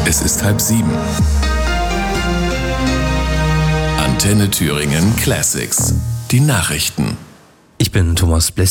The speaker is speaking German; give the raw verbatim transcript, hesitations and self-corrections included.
Es ist halb sieben. Antenne Thüringen Classics. Die Nachrichten. Ich bin Thomas Blesk.